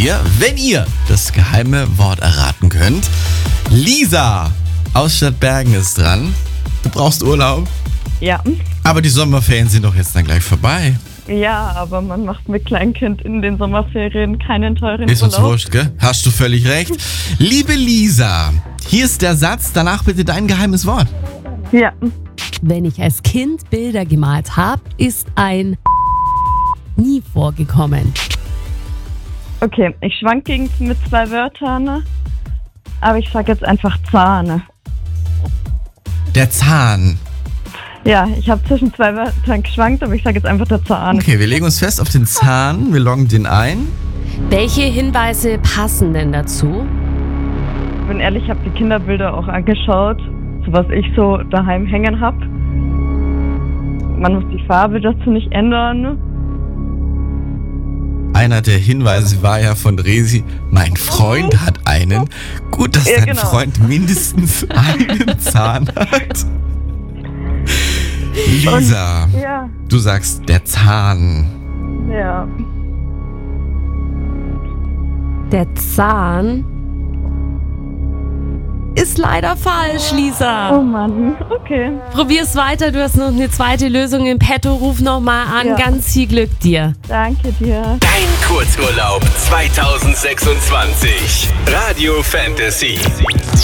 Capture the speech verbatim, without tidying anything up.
dir, wenn ihr das geheime Wort erraten könnt. Lisa aus Stadtbergen ist dran. Du brauchst Urlaub. Ja. Aber die Sommerferien sind doch jetzt dann gleich vorbei. Ja, aber man macht mit Kleinkind in den Sommerferien keinen teuren Ist uns Urlaub. wurscht, gell? Hast du völlig recht. Liebe Lisa, hier ist der Satz, danach bitte dein geheimes Wort. Ja. Wenn ich als Kind Bilder gemalt habe, ist ein nie vorgekommen. Okay, ich schwank gegen mit zwei Wörtern, aber ich sag jetzt einfach Zahn. Der Zahn. Ja, ich habe zwischen zwei Wörtern geschwankt, aber ich sag jetzt einfach der Zahn. Okay, wir legen uns fest auf den Zahn. Wir loggen den ein. Welche Hinweise passen denn dazu? Ich bin ehrlich, ich habe die Kinderbilder auch angeschaut, so was ich so daheim hängen habe. Man muss die Farbe dazu nicht ändern. Einer der Hinweise war ja von Resi, mein Freund hat einen. Gut, dass Ja, dein genau. Freund mindestens einen Zahn hat. Lisa, Und, ja, du sagst der Zahn. ja. Der Zahn ist leider falsch, Oh Lisa. Mann, okay. Probier's weiter, du hast noch eine zweite Lösung im Petto. Ruf nochmal an, Ja. ganz viel Glück dir. Danke dir. Dein Kurzurlaub zwanzig sechsundzwanzig. Radio Fantasy.